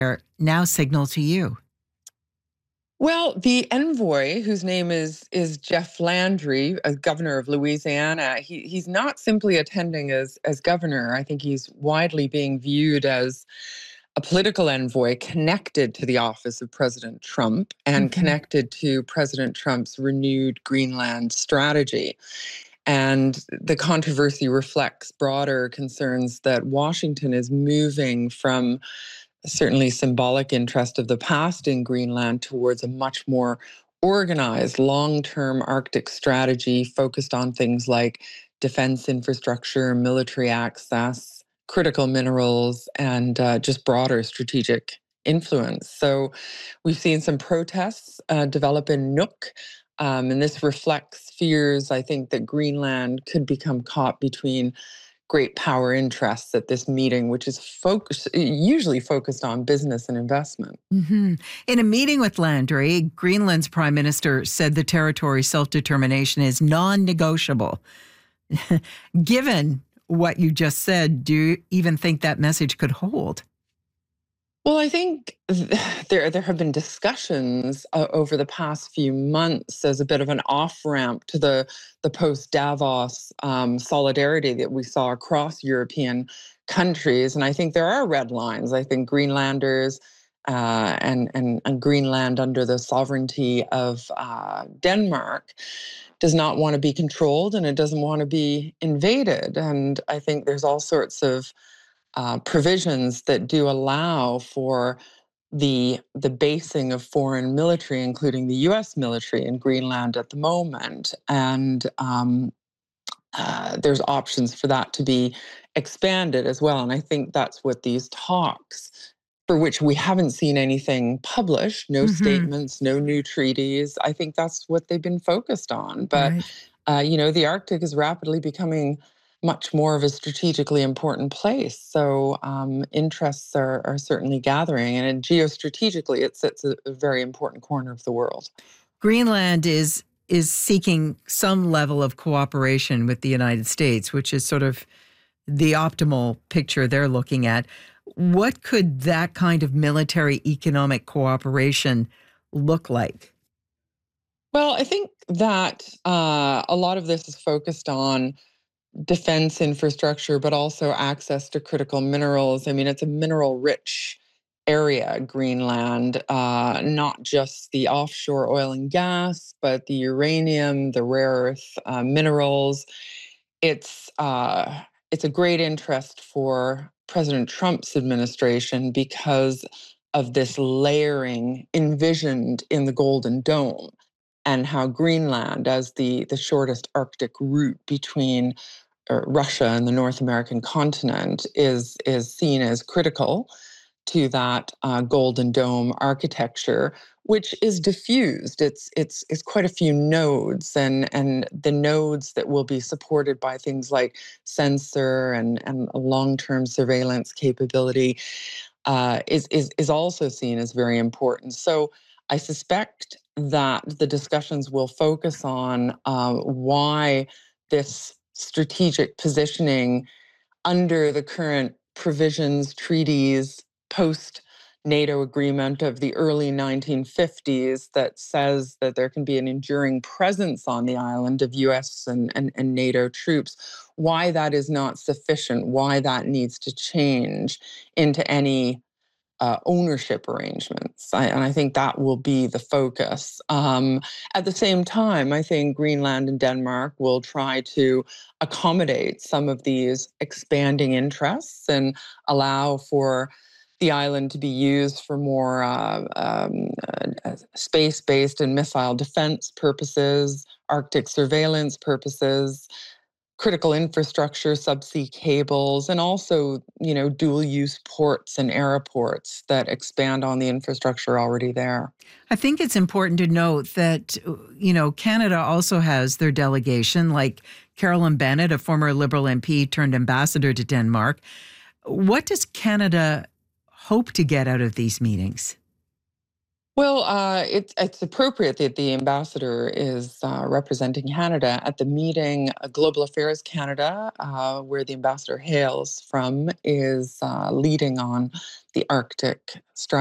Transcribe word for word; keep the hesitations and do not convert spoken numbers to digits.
now signal to you? Well, the envoy, whose name is is Jeff Landry, as governor of Louisiana, he he's not simply attending as as governor. I think he's widely being viewed as a political envoy connected to the office of President Trump and Mhm. connected to President Trump's renewed Greenland strategy. And the controversy reflects broader concerns that Washington is moving from certainly symbolic interest of the past in Greenland towards a much more organized long-term Arctic strategy focused on things like defense infrastructure, military access, critical minerals, and uh, just broader strategic influence. So we've seen some protests uh, develop in Nuuk, um, and this reflects fears, I think, that Greenland could become caught between great power interests at this meeting, which is focus, usually focused on business and investment. Mhm. In a meeting with Landry, Greenland's prime minister said the territory's self-determination is non-negotiable. Given what you just said, do you even think that message could hold? Well, I think there there have been discussions uh, over the past few months as a bit of an off ramp to the the post Davos um, solidarity that we saw across European countries, and I think there are red lines. I think Greenlanders uh, and, and and Greenland under the sovereignty of uh, Denmark does not want to be controlled, and it doesn't want to be invaded. And I think there's all sorts of uh, provisions that do allow for the the basing of foreign military, including the U S military in Greenland at the moment, and um, uh, there's options for that to be expanded as well. And I think that's what these talks, for which we haven't seen anything published, no Mhm. statements, no new treaties. I think that's what they've been focused on. But Right. uh, you know, the Arctic is rapidly becoming much more of a strategically important place. So um, interests are, are certainly gathering, and geostrategically, it sits a, a very important corner of the world. Greenland is is seeking some level of cooperation with the United States, which is sort of the optimal picture they're looking at. What could that kind of military economic cooperation look like? Well, I think that uh, a lot of this is focused on defense infrastructure, but also access to critical minerals. I mean, it's a mineral rich area, Greenland, uh, not just the offshore oil and gas, but the uranium, the rare earth uh, minerals. It's uh, it's a great interest for President Trump's administration because of this layering envisioned in the Golden Dome and how Greenland, as the, the shortest Arctic route between uh, Russia and the North American continent, is, is seen as critical to that uh, Golden Dome architecture, which is diffused. It's it's it's quite a few nodes, and and the nodes that will be supported by things like sensor and and long-term surveillance capability uh, is is is also seen as very important. So I suspect that the discussions will focus on uh, why this strategic positioning under the current provisions, treaties, post NATO agreement of the early nineteen fifties that says that there can be an enduring presence on the island of U S and, and, and NATO troops, why that is not sufficient, why that needs to change into any uh, ownership arrangements. I, and I think that will be the focus. Um, at the same time, I think Greenland and Denmark will try to accommodate some of these expanding interests and allow for the island to be used for more uh, um, uh, space-based and missile defense purposes, Arctic surveillance purposes, critical infrastructure, subsea cables, and also, you know, dual use ports and airports that expand on the infrastructure already there. I think it's important to note that, uh, you know, Canada also has their delegation, like Carolyn Bennett, a former Liberal M P turned ambassador to Denmark. What does Canada hope to get out of these meetings? Well, uh, it's it's appropriate that the ambassador is uh, representing Canada at the meeting. uh, Global Affairs Canada, uh, where the ambassador hails from, is uh, leading on the Arctic strategy.